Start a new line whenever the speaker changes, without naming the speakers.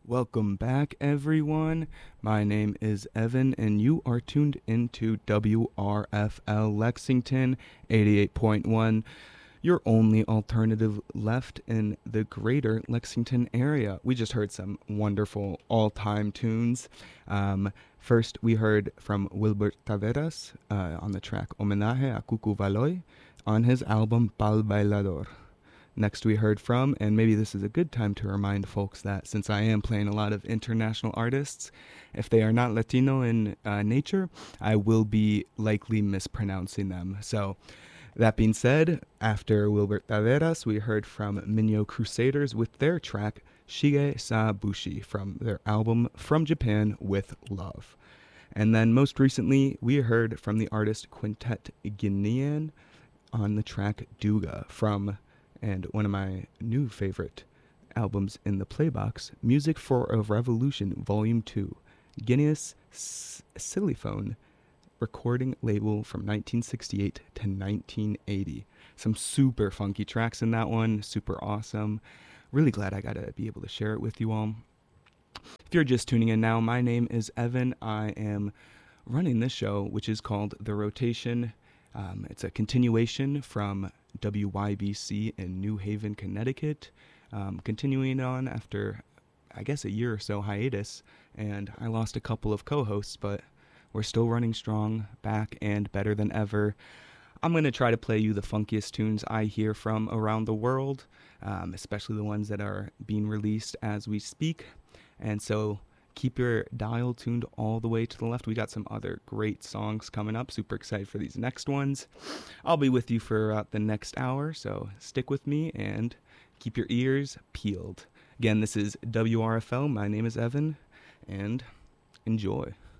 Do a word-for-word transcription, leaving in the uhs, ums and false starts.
Welcome back, everyone. My name is Evan, and you are tuned into W R F L Lexington eighty-eight point one, your only alternative left in the greater Lexington area. We just heard some wonderful all time tunes. Um, first, we heard from Wilbert Taveras uh, on the track Homenaje a Cucu Valoy on his album Pal Bailador. Next, we heard from, and maybe this is a good time to remind folks that since I am playing a lot of international artists, if they are not Latino in uh, nature, I will be likely mispronouncing them. So, that being said, after Wilbert Taveras, we heard from Minyo Crusaders with their track Shige Sa Bushi from their album From Japan with Love. And then most recently, we heard from the artist Quintet Guinean on the track Duga from and one of my new favorite albums in the Playbox, Music for a Revolution Volume two, Guineas Xylophone recording label from nineteen sixty-eight to nineteen eighty. Some super funky tracks in that one, super awesome. Really glad I got to be able to share it with you all. If you're just tuning in now, my name is Evan. I am running this show, which is called The Rotation. Um, it's a continuation from W Y B C in New Haven, Connecticut, um, continuing on after, I guess, a year or so hiatus, and I lost a couple of co-hosts, but we're still running strong, back, and better than ever. I'm going to try to play you the funkiest tunes I hear from around the world, um, especially the ones that are being released as we speak, and so keep your dial tuned all the way to the left. We got some other great songs coming up. Super excited for these next ones. I'll be with you for uh, the next hour, so stick with me and keep your ears peeled. Again, this is W R F L. My name is Evan, and enjoy.